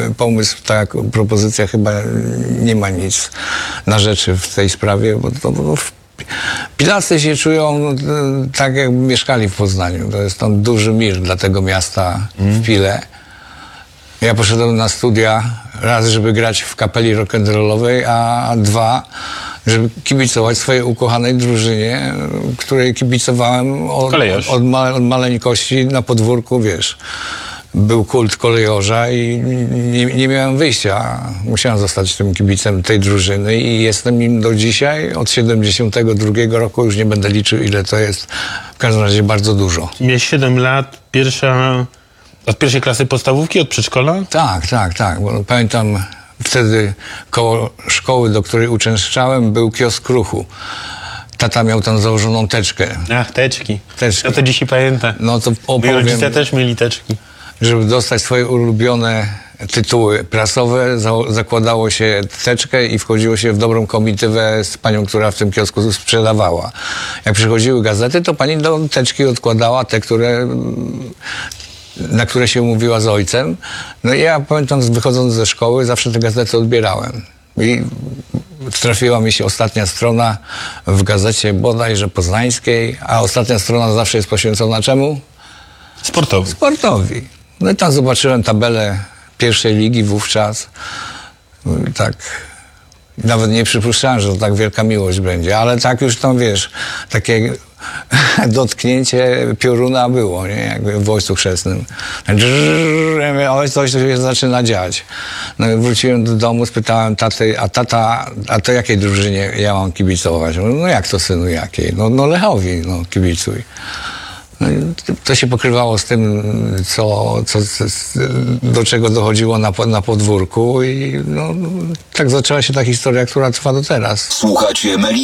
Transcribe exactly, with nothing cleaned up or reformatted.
pomysł, ta propozycja chyba nie ma nic na rzeczy w tej sprawie, bo to bo Pilasty się czują tak, jakby mieszkali w Poznaniu. To jest tam duży mir dla tego miasta w Pile. Ja poszedłem na studia raz, żeby grać w kapeli rock'n'rollowej, a dwa, żeby kibicować swojej ukochanej drużynie, której kibicowałem od, od, ma, od maleńkości na podwórku, wiesz. Był kult kolejorza i nie, nie miałem wyjścia. Musiałem zostać tym kibicem tej drużyny i jestem im do dzisiaj. Od siedemdziesiątego drugiego roku już nie będę liczył, ile to jest. W każdym razie bardzo dużo. Miałeś siedem lat, pierwsza... Od pierwszej klasy podstawówki, od przedszkola? Tak, tak, tak. Bo pamiętam wtedy koło szkoły, do której uczęszczałem, był kiosk Ruchu. Tata miał tam założoną teczkę. Ach, teczki. Teczki. Ja to dzisiaj pamiętam. No to Moi opowiem, rodzice też mieli teczki. żeby dostać swoje ulubione tytuły prasowe, za, zakładało się teczkę i wchodziło się w dobrą komitywę z panią, która w tym kiosku sprzedawała. Jak przychodziły gazety, to pani do teczki odkładała te, które... na które się umówiła z ojcem. No i ja pamiętam, wychodząc ze szkoły, zawsze te gazety odbierałem. I trafiła mi się ostatnia strona w gazecie bodajże poznańskiej, a ostatnia strona zawsze jest poświęcona czemu? Sportowy. Sportowi. No i tam zobaczyłem tabelę pierwszej ligi wówczas. Tak... Nawet nie przypuszczałem, że to tak wielka miłość będzie, ale tak już tam, wiesz, takie dotknięcie pioruna było, nie? Jakby w Wojsku Chrzestnym. Oj, coś się zaczyna dziać. No i wróciłem do domu, spytałem taty, a tata, a to jakiej drużynie ja mam kibicować? No jak to, synu, jakiej? No, no Lechowi, no kibicuj. No to się pokrywało z tym, co, co, do czego dochodziło na, na podwórku i no, tak zaczęła się ta historia, która trwa do teraz. Słuchacie Meli